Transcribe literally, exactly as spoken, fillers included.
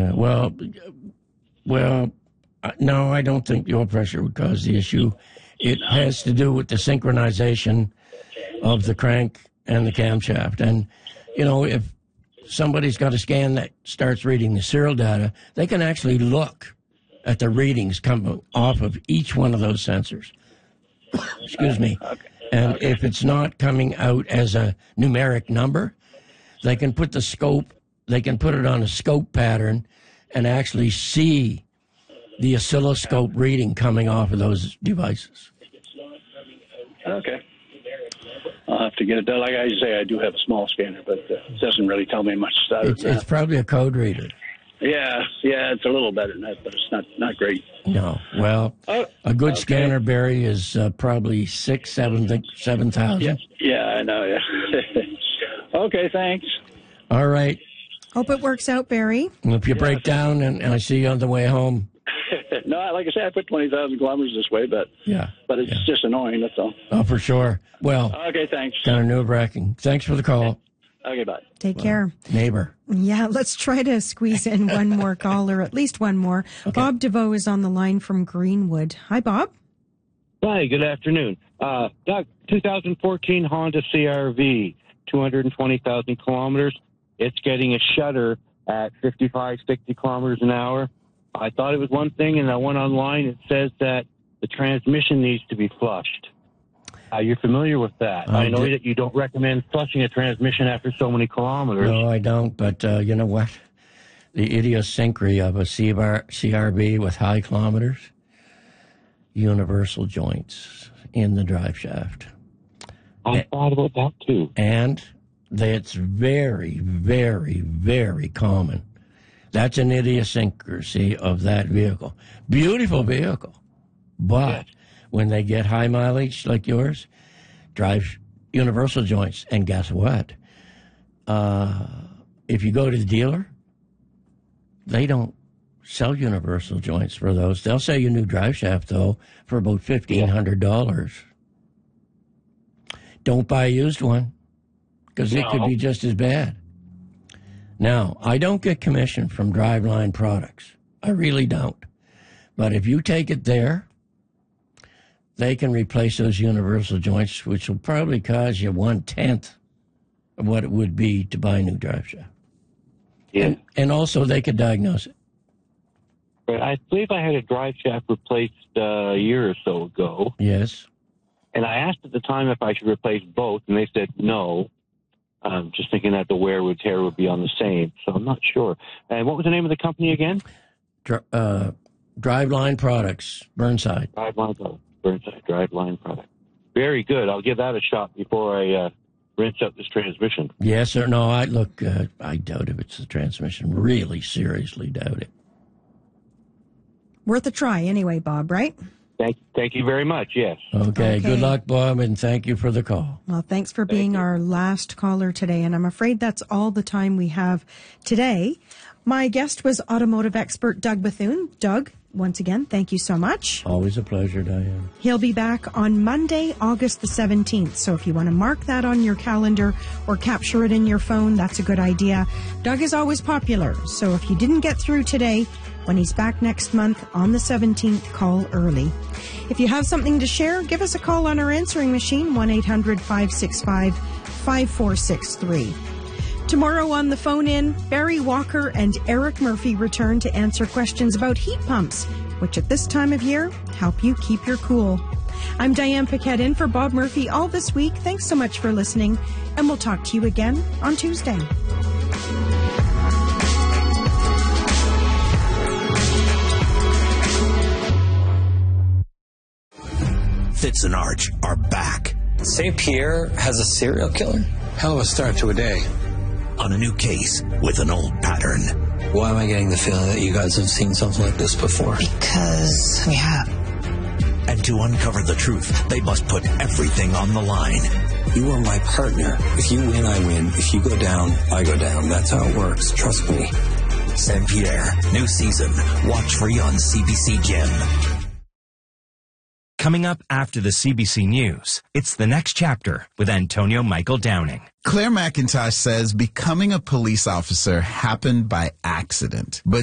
Yeah, well, well, uh, no, I don't think the oil pressure would cause the issue. It has to do with the synchronization of the crank and the camshaft. And, you know, if somebody's got a scan that starts reading the serial data, they can actually look at the readings coming off of each one of those sensors. Excuse me. Okay. And okay. if it's not coming out as a numeric number, they can put the scope, they can put it on a scope pattern and actually see the oscilloscope reading coming off of those devices. Okay. I'll have to get it done. Like I say, I do have a small scanner, but uh, it doesn't really tell me much. It's, it's probably a code reader. Yeah, yeah, it's a little better than that, but it's not, not great. No. Well, oh, a good okay. scanner, Barry, is uh, probably six, seven, seven thousand. Yeah, yeah, I know. Yeah. Okay, thanks. All right. Hope it works out, Barry. Well, if you yeah, break down and, and I see you on the way home. No, like I said, I put twenty thousand kilometers this way, but yeah, but it's yeah. just annoying, that's all. Oh, for sure. Well, okay, thanks. Kind of nerve-wracking. Thanks for the call. Okay, bye. Take well, care. Neighbor. Yeah, let's try to squeeze in one more caller, at least one more. Okay. Bob DeVoe is on the line from Greenwood. Hi, Bob. Hi, good afternoon. Uh, Doug, two thousand fourteen Honda C R V, two hundred twenty thousand kilometers. It's getting a shudder at fifty-five, sixty kilometers an hour. I thought it was one thing, and I went online. It says that the transmission needs to be flushed. Uh, you're familiar with that. Um, I know d- that you don't recommend flushing a transmission after so many kilometers. No, I don't. But uh, you know what? The idiosyncrasy of a C R V with high kilometers, universal joints in the drive shaft. I and, thought about that, too. And that's very, very, very common. That's an idiosyncrasy of that vehicle. Beautiful vehicle. But yeah. when they get high mileage like yours, drive universal joints. And guess what? Uh, if you go to the dealer, they don't sell universal joints for those. They'll sell you a new drive shaft, though, for about fifteen hundred dollars. Yeah. Don't buy a used one, because no. it could be just as bad. Now, I don't get commission from Driveline products. I really don't. But if you take it there, they can replace those universal joints, which will probably cost you one-tenth of what it would be to buy a new drive shaft. Yeah. And, and also, they could diagnose it. But I believe I had a drive shaft replaced uh, a year or so ago. Yes. And I asked at the time if I should replace both, and they said no. Um, just thinking that the wear would tear would be on the same, so I'm not sure. And what was the name of the company again? Uh, Driveline Products, Burnside. Driveline Products, Burnside, Driveline Products. Very good. I'll give that a shot before I uh, rinse out this transmission. Yes, sir. No, I look. Uh, I doubt if it's the transmission. Really, seriously doubt it. Worth a try, anyway, Bob. Right? Thank, thank you very much, yes. Okay, okay, good luck, Bob, and thank you for the call. Well, thanks for being thank our last caller today, and I'm afraid that's all the time we have today. My guest was automotive expert Doug Bethune. Doug, once again, thank you so much. Always a pleasure, Diane. He'll be back on Monday, August the seventeenth, so if you want to mark that on your calendar or capture it in your phone, that's a good idea. Doug is always popular, so if you didn't get through today, when he's back next month on the seventeenth, call early. If you have something to share, give us a call on our answering machine, one eight hundred five six five five four six three. Tomorrow on the phone-in, Barry Walker and Eric Murphy return to answer questions about heat pumps, which at this time of year help you keep your cool. I'm Diane Paquette in for Bob Murphy all this week. Thanks so much for listening, and we'll talk to you again on Tuesday. Fitz and Arch are back. Saint Pierre has a serial killer? Hell of a start to a day. On a new case with an old pattern. Why am I getting the feeling that you guys have seen something like this before? Because we have. And to uncover the truth, they must put everything on the line. You are my partner. If you win, I win. If you go down, I go down. That's how it works. Trust me. Saint Pierre, new season. Watch free on C B C Gem. Coming up after the C B C News, it's The Next Chapter with Antonio Michael Downing. Claire McIntosh says becoming a police officer happened by accident, but